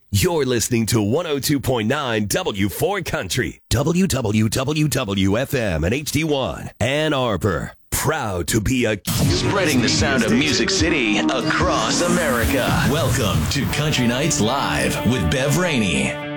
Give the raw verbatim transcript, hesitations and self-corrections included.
You're listening to one oh two point nine W four Country, W W W W F M and H D one, Ann Arbor. Proud to be a spreading the sound of Music City across America. Welcome to Country Nights Live with Bev Rainey.